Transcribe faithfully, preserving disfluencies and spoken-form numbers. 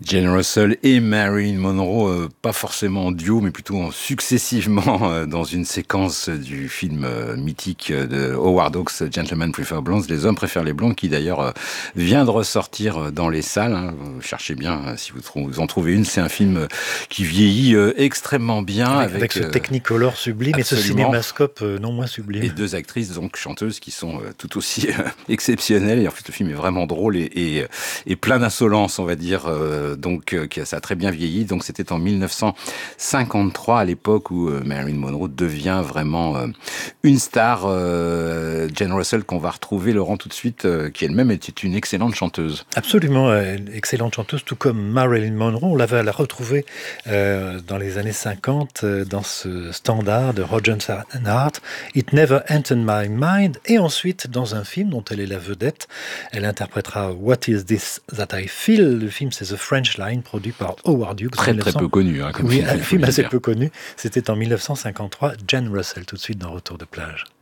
Jane Russell et Marilyn Monroe, euh, pas forcément en duo, mais plutôt en successivement euh, dans une séquence du film euh, mythique de Howard Hawks, Gentlemen Prefer Blondes, les hommes préfèrent les blondes, qui d'ailleurs euh, vient de ressortir dans les salles. Hein. Vous cherchez bien euh, si vous, trou- vous en trouvez une. C'est un film euh, qui vieillit euh, extrêmement bien. Avec, Avec, avec ce euh, Technicolor sublime absolument. et ce cinémascope euh, non moins sublime. Et deux actrices, donc chanteuses, qui sont euh, tout aussi euh, exceptionnelles. Et en fait, le film est vraiment drôle et, et, et plein d'insolence, on va dire. Euh, donc, euh, ça a très bien vieilli. Donc, c'était en mille neuf cent cinquante-trois, à l'époque où euh, Marilyn Monroe devient vraiment euh, une star. Euh, Jane Russell, qu'on va retrouver, Laurent, tout de suite, euh, qui elle-même était une excellente chanteuse. Absolument, euh, excellente chanteuse, tout comme Marilyn Monroe. On l'avait la retrouvée euh, dans les années cinquante euh, dans ce standard de Rodgers and Hart, It Never Entered My Mind, et ensuite dans un film dont elle est la vedette. Elle interprétera What Is This That I Feel. Le film, c'est The French Line, produit par Howard Hughes. Très, très peu connu. Hein, comme oui, film, un film assez dire. peu connu. C'était en mille neuf cent cinquante-trois. Jane Russell, tout de suite dans Retour de plage.